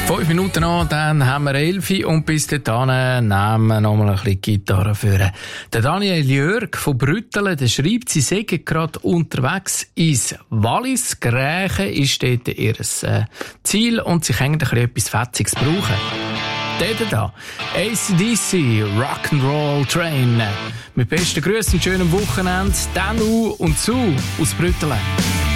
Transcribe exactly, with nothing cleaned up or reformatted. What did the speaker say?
Fünf Minuten noch, dann haben wir elf und bis dahin nehmen wir noch mal ein bisschen Gitarre führen. Der Daniel Jörg von Brüttelen, der schreibt, sie seien gerade unterwegs ins Wallis. Grächen ist dort ihr äh, Ziel und sie können ein bisschen etwas Fetziges brauchen. Der da, A C D C, Rock'n'Roll Train. Mit besten Grüßen und schönen Wochenende, Danu und Sue aus Brüttelen.